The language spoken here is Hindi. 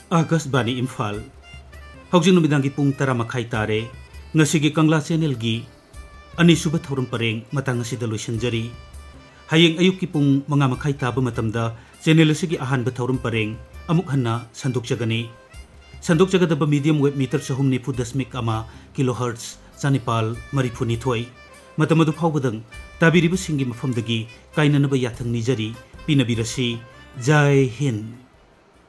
आकाशवाणी इम्फाल हौजिक नुमिदांगी पुंग 10 मखाई तारे ngasiगी Kangla Channel gi अनिसुब थौरम परेंग मतंग असिदा लोइसनजरी हयेंग अयुक्की पुंग 5 मखाई ताब मतमदा चैनल असिगी अहानब थौरम परेंग अमुक हन्ना संदोकजगनी संदोकजगदब मीडियम वेब मीटर 9.1 किलोहर्ट्ज चानिपाल मरिफुनिथोय मतमदु फावबदंग ताबिरिबसिंगी मफमदगी काइननब याथंग निजरी पिनबिरसी जय हिंद।